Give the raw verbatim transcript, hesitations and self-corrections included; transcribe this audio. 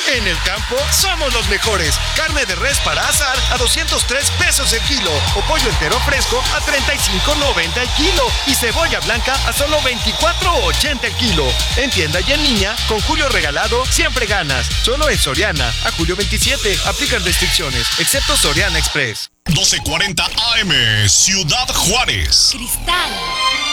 En el campo, somos los mejores. Carne de res para asar a doscientos tres pesos el kilo. O pollo entero fresco a treinta y cinco noventa el kilo. Y cebolla blanca a solo veinticuatro ochenta el kilo. En tienda y en línea, con Julio Regalado, siempre ganas. Solo en Soriana. A julio veintisiete. Aplican restricciones, excepto Soriana Express. doce cuarenta A M, Ciudad Juárez. Cristal